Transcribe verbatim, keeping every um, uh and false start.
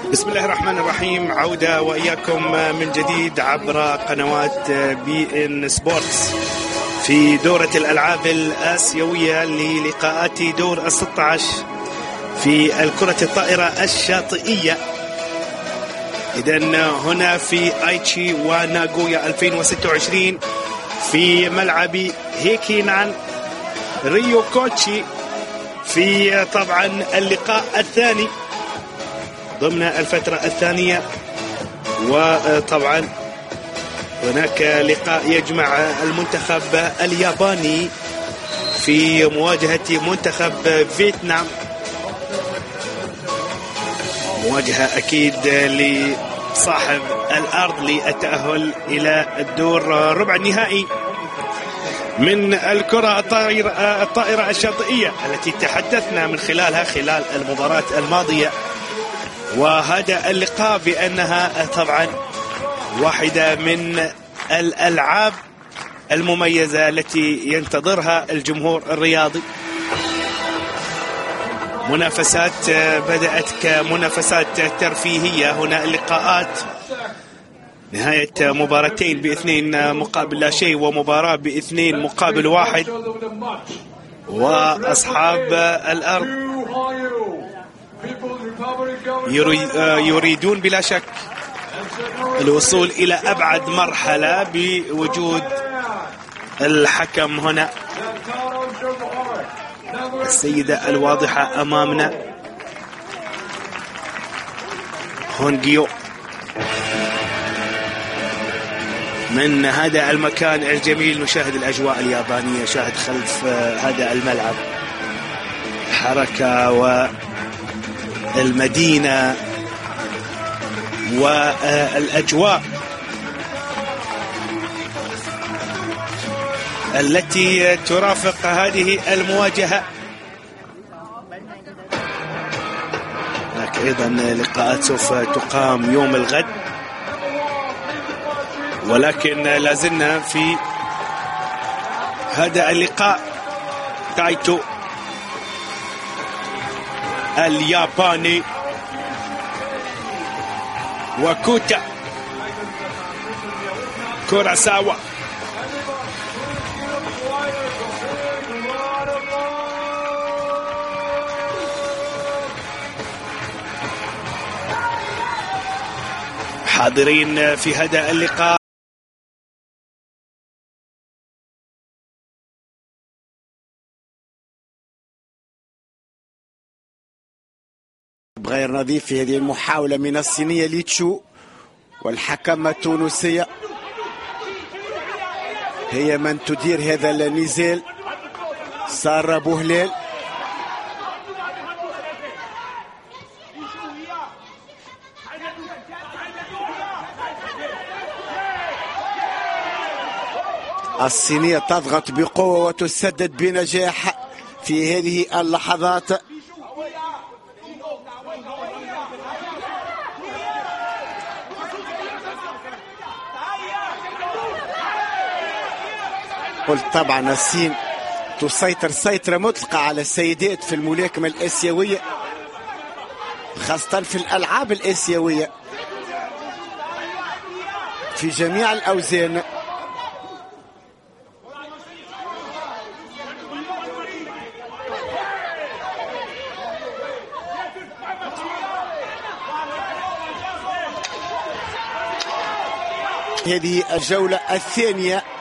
بسم الله الرحمن الرحيم. عودة وإياكم من جديد عبر قنوات بي إن سبورتس في دورة الألعاب الآسيوية للقاءات دور الستة عشر في الكرة الطائرة الشاطئية. إذن هنا في آيتشي وناغويا ألفين وستة وعشرين في ملعب هيكينان ريوكوتشي في طبعا اللقاء الثاني ضمن الفترة الثانية. وطبعا هناك لقاء يجمع المنتخب الياباني في مواجهة منتخب فيتنام، مواجهة أكيد لصاحب الأرض للتأهل إلى الدور ربع النهائي من الكرة الطائرة, الطائرة الشاطئية التي تحدثنا من خلالها خلال المباراة الماضية. وهذا اللقاء بأنها طبعا واحدة من الألعاب المميزة التي ينتظرها الجمهور الرياضي. منافسات بدأت كمنافسات ترفيهية، هنا اللقاءات نهاية مباراتين باثنين مقابل لا شيء ومباراة باثنين مقابل واحد، وأصحاب الأرض يريدون بلا شك الوصول إلى أبعد مرحلة بوجود الحكم هنا، السيدة الواضحة أمامنا هونغيو من هذا المكان الجميل. نشاهد الأجواء اليابانية، شاهد خلف هذا الملعب حركة والمدينة والأجواء التي ترافق هذه المواجهة. هناك أيضا لقاءات سوف تقام يوم الغد، ولكن لازلنا في هذا اللقاء. تايتو الياباني وكوتا كوراساوا حاضرين في هذا اللقاء. غير نظيف في هذه المحاولة من الصينية ليتشو، والحكمة التونسية هي من تدير هذا النزال. سارة بوهلال الصينية تضغط بقوة وتسدد بنجاح في هذه اللحظات. قلت طبعا الصين تسيطر سيطرة مطلقة على السيدات في الملاكمة الآسيوية، خاصة في الألعاب الآسيوية في جميع الأوزان. هذه الجولة الثانية